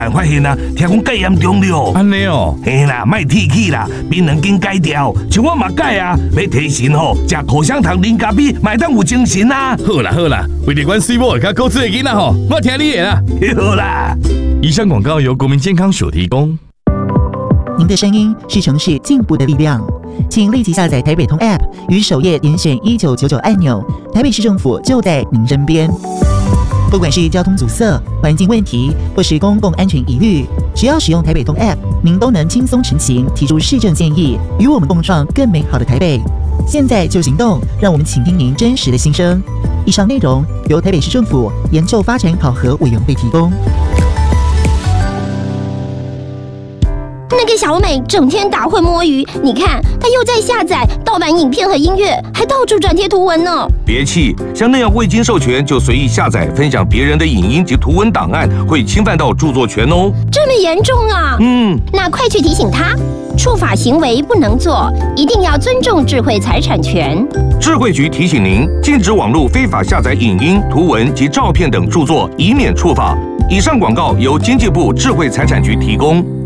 发现啊，听讲介严重了。 安尼哦， 嘿啦，莫提起啦，槟榔根改掉，像我嘛改啊，要提神吼，食口香糖、零咖啡，买当有精神啊。 好啦好啦，为了阮水某甲高智的囡仔吼，我听你的啦。 好啦， 以上广告由国民健康署提供。 您的声音是城市进步的力量，请立即下载台北通 App， 于首页点选1999按钮，台北市政府就在您身边。不管是交通阻塞、环境问题，或是公共安全疑虑，只要使用台北通 App， 您都能轻松成行，提出市政建议，与我们共创更美好的台北。现在就行动，让我们倾听您真实的心声。以上内容由台北市政府研究发展考核委员会提供。 那个小美整天打混摸鱼，你看她又在下载盗版影片和音乐，还到处转贴图文呢。 别气，像那样未经授权就随意下载、分享别人的影音及图文档案，会侵犯到著作权哦。 这么严重啊？那快去提醒她，触法行为不能做，一定要尊重智慧财产权。 智慧局提醒您，禁止网络非法下载影音、图文及照片等著作，以免触法。以上广告由经济部智慧财产局提供。